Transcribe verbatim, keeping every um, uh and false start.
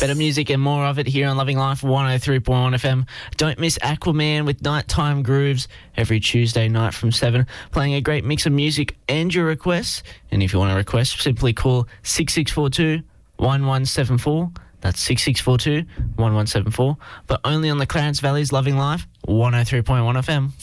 Better music and more of it here on Loving Life one oh three point one F M. Don't miss Aquaman with Nighttime Grooves every Tuesday night from seven, playing a great mix of music and your requests. And if you want to request, simply call six six four two, one one seven four. That's six six four two, one one seven four. But only on the Clarence Valley's Loving Life one oh three point one F M.